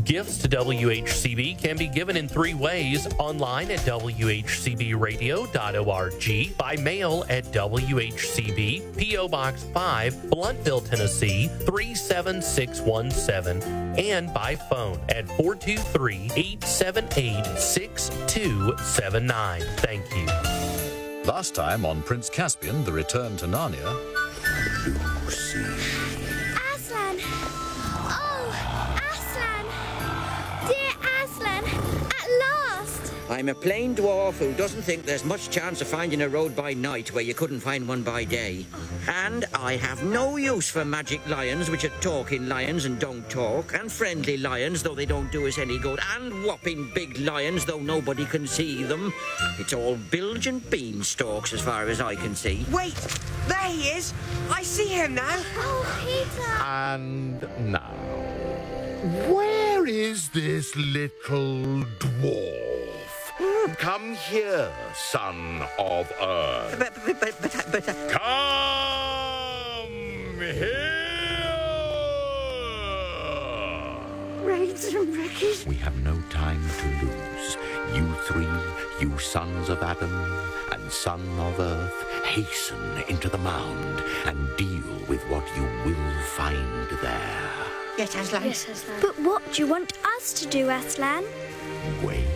Gifts to WHCB can be given in 3 ways: online at whcbradio.org, by mail at WHCB, P.O. Box 5, Blountville, Tennessee 37617, and by phone at 423-878-6279. Thank you. Last time on Prince Caspian, The Return to Narnia. Lucy. Aslan! Oh, Aslan! Dear Aslan, at last! I'm a plain dwarf who doesn't think there's much chance of finding a road by night where you couldn't find one by day. And I have no use for magic lions, which are talking lions and don't talk, and friendly lions, though they don't do us any good, and whopping big lions, though nobody can see them. It's all bilge and beanstalks as far as I can see. Wait, there he is. I see him now. Oh, Peter! And now, where is this little dwarf? Come here, son of Earth. But Come here! Raids and wreckage. We have no time to lose. You 3, you sons of Adam and son of Earth, hasten into the mound and deal with what you will find there. Yes, Aslan. But what do you want us to do, Aslan? Wait.